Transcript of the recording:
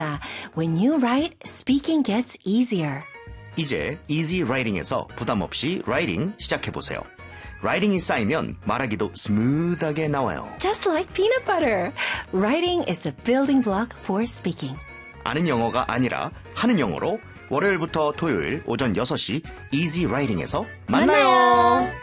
When you write, speaking gets easier. 이제 easy writing에서 부담 없이 writing 시작해보세요. writing이 쌓이면 말하기도 스무드하게 나와요. Just like peanut butter. Writing is the building block for speaking. 아는 영어가 아니라 하는 영어로 월요일부터 토요일 오전 6시 easy writing에서 만나요.